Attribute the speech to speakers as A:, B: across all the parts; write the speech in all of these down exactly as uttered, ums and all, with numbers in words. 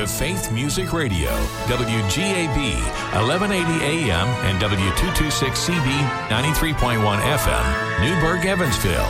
A: to Faith Music Radio, W G A B, eleven eighty A M and W two twenty-six C B, ninety-three point one F M, Newburgh, Evansville.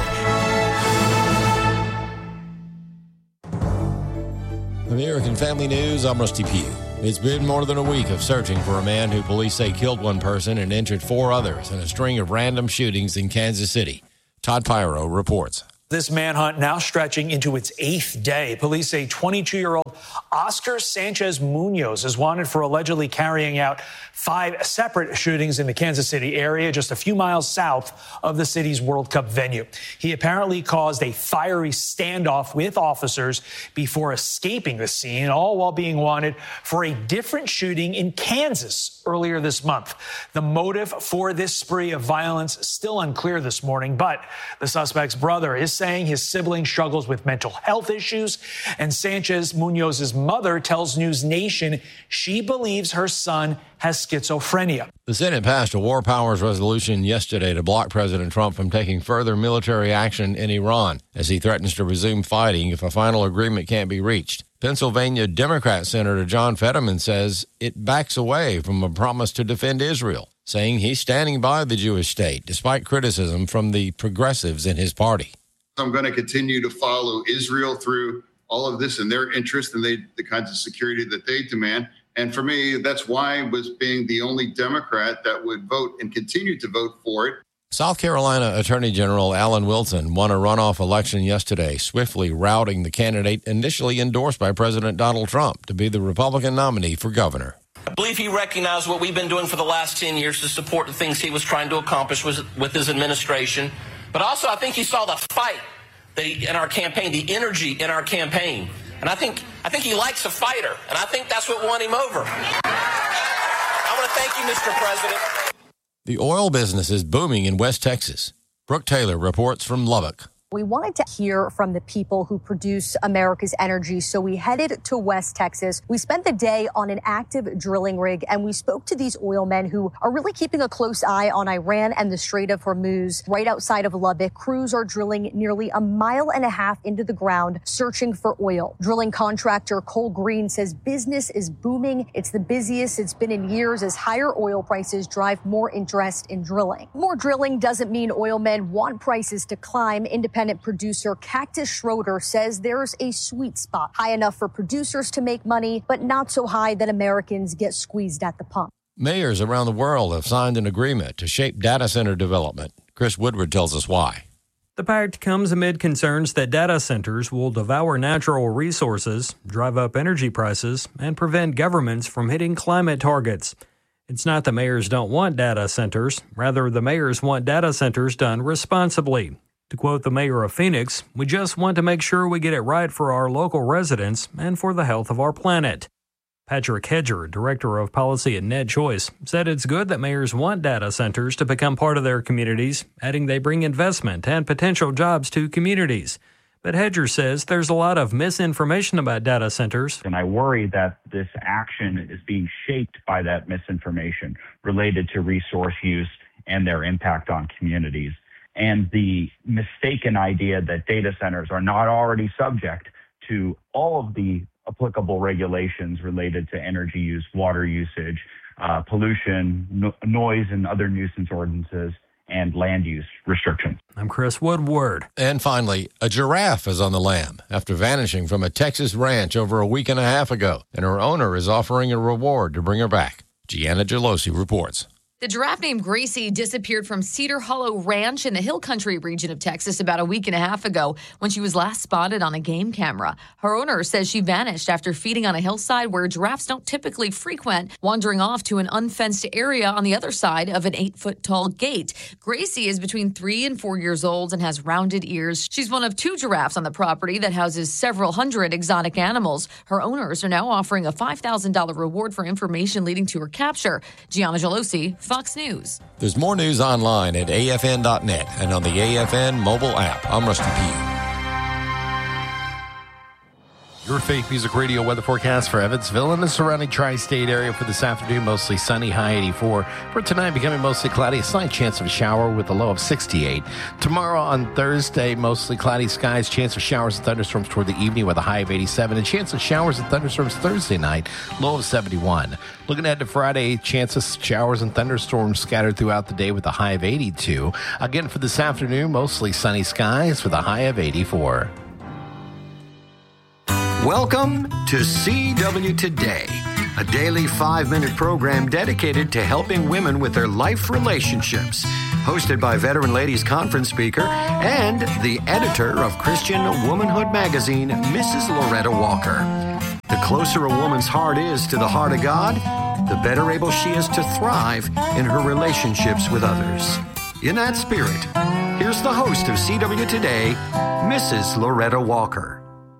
B: American Family News, I'm Rusty Pugh. It's been more than a week of searching for a man who police say killed one person and injured four others in a string of random shootings in Kansas City. Todd Pyro reports.
C: This manhunt now stretching into its eighth day. Police say twenty-two-year-old Oscar Sanchez Munoz is wanted for allegedly carrying out five separate shootings in the Kansas City area, just a few miles south of the city's World Cup venue. He apparently caused a fiery standoff with officers before escaping the scene, all while being wanted for a different shooting in Kansas earlier this month. The motive for this spree of violence still unclear this morning, but the suspect's brother is saying his sibling struggles with mental health issues, and Sanchez Munoz's mother tells News Nation she believes her son has schizophrenia.
B: The Senate passed a war powers resolution yesterday to block President Trump from taking further military action in Iran as he threatens to resume fighting if a final agreement can't be reached. Pennsylvania Democrat Senator John Fetterman says it backs away from a promise to defend Israel, saying he's standing by the Jewish state despite criticism from the progressives in his party.
D: I'm going to continue to follow Israel through all of this and their interest and they, the kinds of security that they demand. And for me, that's why I was being the only Democrat that would vote and continue to vote for it.
B: South Carolina Attorney General Alan Wilson won a runoff election yesterday, swiftly routing the candidate initially endorsed by President Donald Trump to be the Republican nominee for governor.
E: I believe he recognized what we've been doing for the last ten years to support the things he was trying to accomplish with, with his administration. But also, I think he saw the fight the, in our campaign, the energy in our campaign. And I think I think he likes a fighter, and I think that's what won him over. I want to thank you, Mister President.
B: The oil business is booming in West Texas. Brooke Taylor reports from Lubbock.
F: We wanted to hear from the people who produce America's energy, so we headed to West Texas. We spent the day on an active drilling rig, and we spoke to these oil men who are really keeping a close eye on Iran and the Strait of Hormuz. Right outside of Lubbock, crews are drilling nearly a mile and a half into the ground, searching for oil. Drilling contractor Cole Green says business is booming. It's the busiest it's been in years as higher oil prices drive more interest in drilling. More drilling doesn't mean oil men want prices to climb. Independent producer Cactus Schroeder says there's a sweet spot, high enough for producers to make money, but not so high that Americans get squeezed at the pump.
B: Mayors around the world have signed an agreement to shape data center development. Chris Woodward tells us why.
G: The pact comes amid concerns that data centers will devour natural resources, drive up energy prices, and prevent governments from hitting climate targets. It's not the mayors don't want data centers. Rather, the mayors want data centers done responsibly. To quote the mayor of Phoenix, we just want to make sure we get it right for our local residents and for the health of our planet. Patrick Hedger, director of policy at Net Choice, said it's good that mayors want data centers to become part of their communities, adding they bring investment and potential jobs to communities. But Hedger says there's a lot of misinformation about data centers.
H: And I worry that this action is being shaped by that misinformation related to resource use and their impact on communities. And the mistaken idea that data centers are not already subject to all of the applicable regulations related to energy use, water usage, uh, pollution, no- noise and other nuisance ordinances, and land use restrictions.
G: I'm Chris Woodward.
B: And finally, a giraffe is on the lam after vanishing from a Texas ranch over a week and a half ago, and her owner is offering a reward to bring her back. Gianna Gelosi reports.
I: The giraffe named Gracie disappeared from Cedar Hollow Ranch in the Hill Country region of Texas about a week and a half ago when she was last spotted on a game camera. Her owner says she vanished after feeding on a hillside where giraffes don't typically frequent, wandering off to an unfenced area on the other side of an eight-foot-tall gate. Gracie is between three and four years old and has rounded ears. She's one of two giraffes on the property that houses several hundred exotic animals. Her owners are now offering a five thousand dollars reward for information leading to her capture. Gianna Gelosi, Fox News.
B: There's more news online at A F N dot net and on the A F N mobile app. I'm Rusty Pugh.
J: Your Faith Music Radio weather forecast for Evansville and the surrounding tri-state area for this afternoon. Mostly sunny, high eighty-four. For tonight, becoming mostly cloudy, a slight chance of a shower with a low of sixty-eight. Tomorrow on Thursday, mostly cloudy skies, chance of showers and thunderstorms toward the evening with a high of eighty-seven. And chance of showers and thunderstorms Thursday night, low of seventy-one. Looking ahead to Friday, chance of showers and thunderstorms scattered throughout the day with a high of eighty-two. Again, for this afternoon, mostly sunny skies with a high of eighty-four.
K: Welcome to C W Today, a daily five-minute program dedicated to helping women with their life relationships. Hosted by Veteran Ladies Conference speaker and the editor of Christian Womanhood magazine, Missus Loretta Walker. The closer a woman's heart is to the heart of God, the better able she is to thrive in her relationships with others. In that spirit, here's the host of C W Today, Missus Loretta Walker.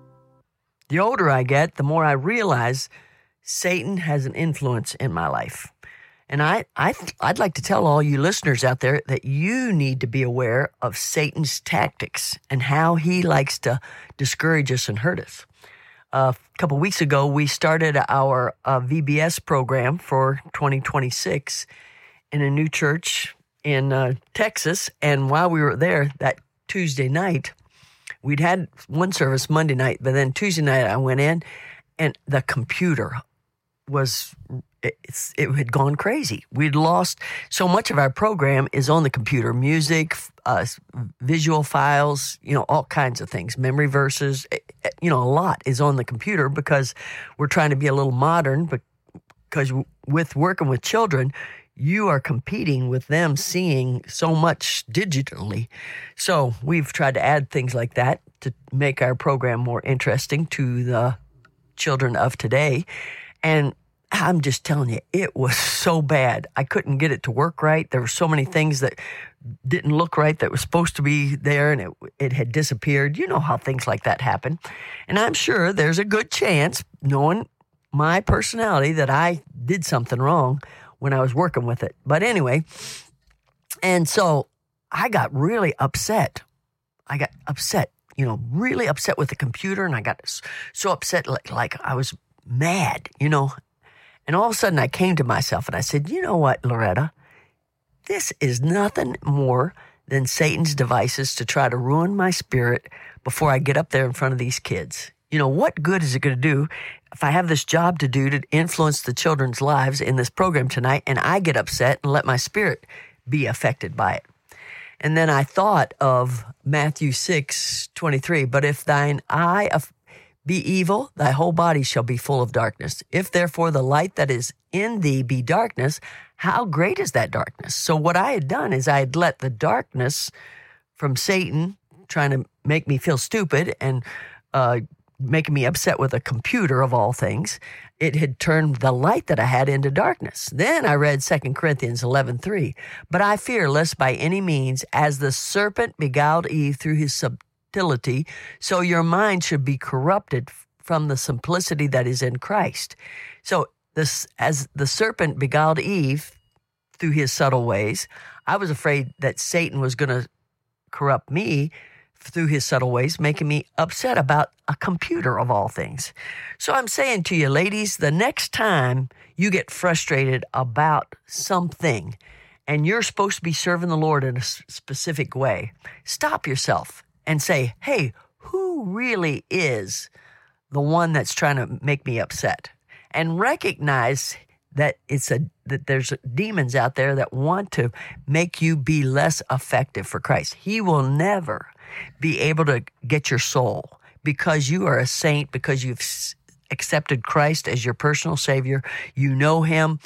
L: The older I get, the more I realize Satan has an influence in my life. And I, I, I'd like to tell all you listeners out there that you need to be aware of Satan's tactics and how he likes to discourage us and hurt us. Uh, a couple weeks ago, we started our uh, V B S program for twenty twenty-six in a new church in uh, Texas. And while we were there that Tuesday night, we'd had one service Monday night, but then Tuesday night I went in and the computer was, it, it had gone crazy. We'd lost so much of our program is on the computer, music, uh, visual files, you know, all kinds of things, memory verses, you know, a lot is on the computer because we're trying to be a little modern, because with working with children, you are competing with them seeing so much digitally. So we've tried to add things like that to make our program more interesting to the children of today. And I'm just telling you, it was so bad. I couldn't get it to work right. There were so many things that didn't look right that was supposed to be there, and it, it had disappeared. You know how things like that happen. And I'm sure there's a good chance, knowing my personality, that I did something wrong when I was working with it. But anyway, and so I got really upset. I got upset, you know, really upset with the computer, and I got so upset like, like I was mad, you know. And all of a sudden I came to myself and I said, you know what, Loretta, this is nothing more than Satan's devices to try to ruin my spirit before I get up there in front of these kids. You know, what good is it going to do if I have this job to do to influence the children's lives in this program tonight, and I get upset and let my spirit be affected by it? And then I thought of Matthew six twenty-three, but if thine eye be evil, thy whole body shall be full of darkness. If therefore the light that is in thee be darkness, how great is that darkness? So what I had done is I had let the darkness from Satan trying to make me feel stupid and uh, making me upset with a computer of all things, it had turned the light that I had into darkness. Then I read Second Corinthians eleven three. But I fear lest by any means, as the serpent beguiled Eve through his subtlety, so your mind should be corrupted from the simplicity that is in Christ. So this, as the serpent beguiled Eve through his subtle ways, I was afraid that Satan was going to corrupt me through his subtle ways, making me upset about a computer of all things. So I'm saying to you, ladies, the next time you get frustrated about something and you're supposed to be serving the Lord in a specific way, stop yourself and say, hey, who really is the one that's trying to make me upset? And recognize that it's a that there's demons out there that want to make you be less effective for Christ. He will never be able to get your soul because you are a saint, because you've accepted Christ as your personal Savior. You know Him,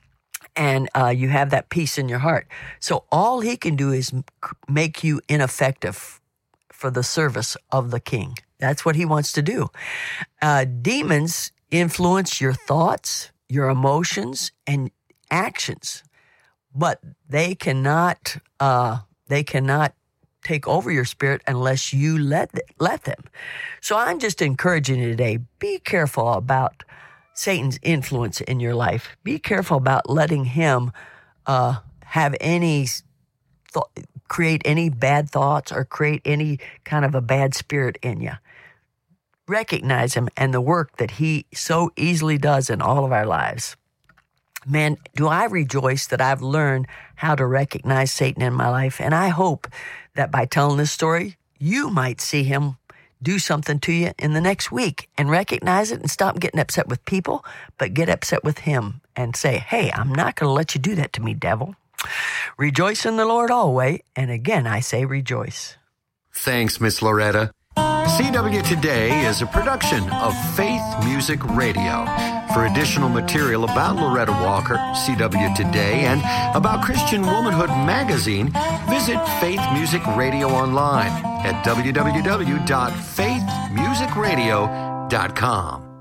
L: and uh, you have that peace in your heart. So all He can do is make you ineffective for the service of the King. That's what He wants to do. Uh, demons influence your thoughts, your emotions, and actions, but they cannot uh, they cannot take over your spirit unless you let let them. So I'm just encouraging you today, be careful about Satan's influence in your life. Be careful about letting him uh, have any th- create any bad thoughts or create any kind of a bad spirit in you. recognize him and the work that he so easily does in all of our lives. Man, do I rejoice that I've learned how to recognize Satan in my life. And I hope that by telling this story, you might see him do something to you in the next week and recognize it and stop getting upset with people, but get upset with him and say, hey, I'm not going to let you do that to me, devil. Rejoice in the Lord always. And again, I say rejoice.
K: Thanks, Miss Loretta. C W Today is a production of Faith Music Radio. For additional material about Loretta Walker, C W Today, and about Christian Womanhood Magazine, visit Faith Music Radio online at w w w dot faith music radio dot com.